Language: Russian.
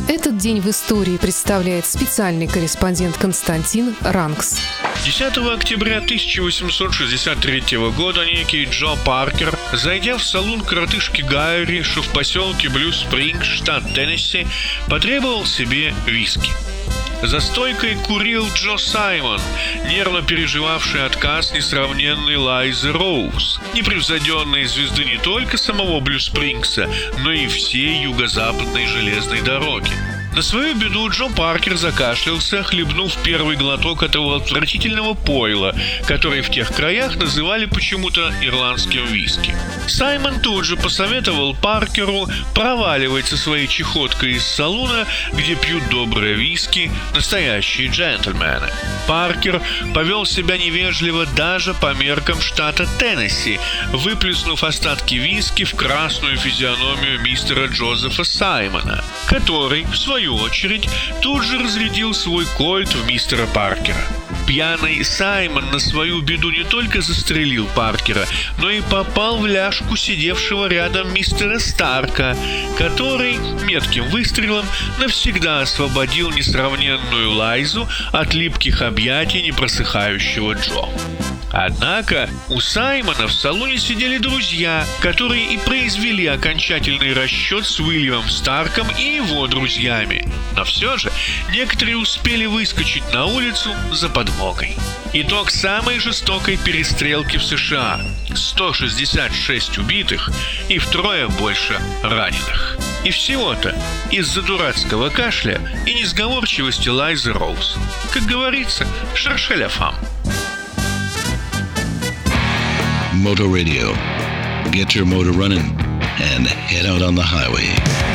Этот день в истории представляет специальный корреспондент Константин Ранкс. 10 октября 1863 года некий Джо Паркер, зайдя в салон коротышки Гарри, что в поселке Блю-Спрингс, штат Теннесси, потребовал себе виски. За стойкой курил Джо Саймон, нервно переживавший отказ несравненной Лайзы Роуз, непревзойденной звезды не только самого Блю-Спрингса, но и всей юго-западной железной дороги. На свою беду Джо Паркер закашлялся, хлебнув первый глоток этого отвратительного пойла, который в тех краях называли почему-то ирландским виски. Саймон тут же посоветовал Паркеру проваливать со своей чехоткой из салуна, где пьют доброе виски настоящие джентльмены. Паркер повел себя невежливо даже по меркам штата Теннесси, выплеснув остатки виски в красную физиономию мистера Джозефа Саймона, который, в свою очередь, тут же разрядил свой кольт в мистера Паркера. Пьяный Саймон на свою беду не только застрелил Паркера, но и попал в ляжку сидевшего рядом мистера Старка, который метким выстрелом навсегда освободил несравненную Лайзу от липких объятий непросыхающего Джо. Однако у Саймона в салоне сидели друзья, которые и произвели окончательный расчет с Уильямом Старком и его друзьями. Но все же некоторые успели выскочить на улицу за подмогой. Итог самой жестокой перестрелки в США: 166 убитых и втрое больше раненых. И всего-то из-за дурацкого кашля и несговорчивости Лайзы Роуз. Как говорится, cherchez la femme. Motor Radio. Get your motor running and head out on the highway.